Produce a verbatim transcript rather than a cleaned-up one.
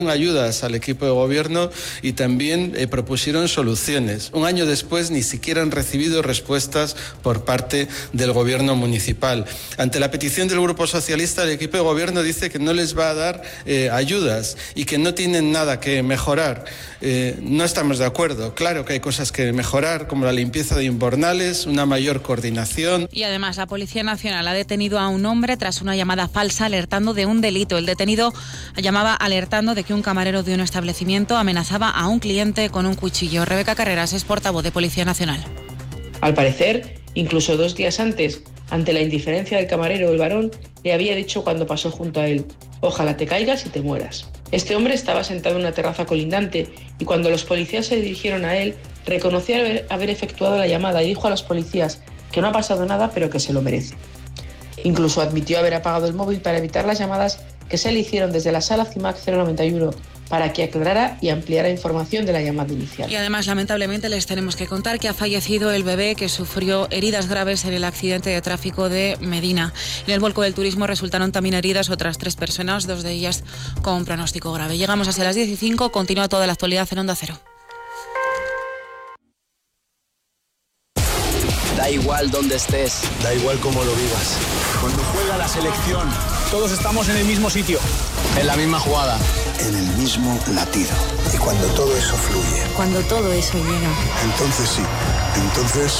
ayudas al equipo de gobierno y también eh, propusieron soluciones. Un año después ni siquiera han recibido respuestas por parte del gobierno municipal. Ante la petición del Grupo Socialista, el equipo de gobierno dice que no les va a dar eh, ayudas y que no tienen nada que mejorar. Eh, no estamos de acuerdo. Claro que hay cosas que mejorar, como la limpieza de invernales, una mayor coordinación. Y además, la Policía Nacional ha detenido a un hombre tras una llamada falsa alertando de un delito. El detenido llamaba alertando de que un camarero de un establecimiento amenazaba a un cliente con un cuchillo. Rebeca Carreras es portavoz de Policía Nacional. Al parecer, incluso dos días antes, ante la indiferencia del camarero, el varón le había dicho cuando pasó junto a él: ojalá te caigas y te mueras. Este hombre estaba sentado en una terraza colindante y cuando los policías se dirigieron a él, reconoció haber, haber efectuado la llamada y dijo a los policías que no ha pasado nada, pero que se lo merece. Incluso admitió haber apagado el móvil para evitar las llamadas que se le hicieron desde la sala CIMAC cero noventa y uno para que aclarara y ampliara información de la llamada inicial. Y además, lamentablemente, les tenemos que contar que ha fallecido el bebé que sufrió heridas graves en el accidente de tráfico de Medina. En el vuelco del turismo resultaron también heridas otras tres personas, dos de ellas con pronóstico grave. Llegamos hacia las diez y cinco, continúa toda la actualidad en Onda Cero. Da igual dónde estés, da igual cómo lo vivas. Cuando juega la selección, todos estamos en el mismo sitio, en la misma jugada, en el mismo latido. Y cuando todo eso fluye, cuando todo eso llega, entonces sí, entonces